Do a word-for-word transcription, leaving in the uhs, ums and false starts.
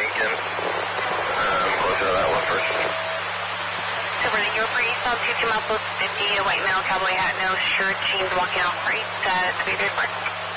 again. Um, closer to that one first. Silver, you're for East South two two miles fifty, a white male, cowboy hat, no shirt, jeans, walking off right, uh, three three four.